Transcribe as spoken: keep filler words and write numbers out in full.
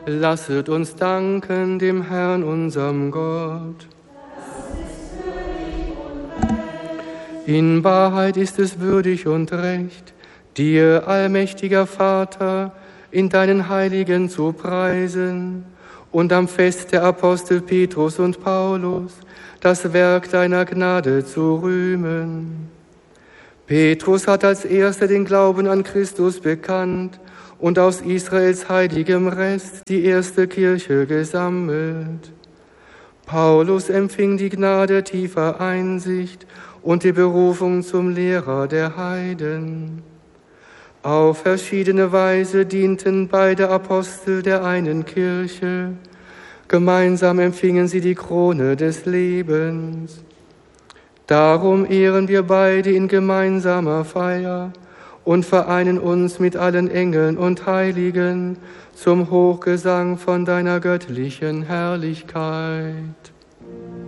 Lasset uns danken dem Herrn, unserem Gott. In Wahrheit ist es würdig und recht, dir, allmächtiger Vater, in deinen Heiligen zu preisen und am Fest der Apostel Petrus und Paulus das Werk deiner Gnade zu rühmen. Petrus hat als erster den Glauben an Christus bekannt und aus Israels heiligem Rest die erste Kirche gesammelt. Paulus empfing die Gnade tiefer Einsicht und die Berufung zum Lehrer der Heiden. Auf verschiedene Weise dienten beide Apostel der einen Kirche. Gemeinsam empfingen sie die Krone des Lebens. Darum ehren wir beide in gemeinsamer Feier und vereinen uns mit allen Engeln und Heiligen zum Hochgesang von deiner göttlichen Herrlichkeit.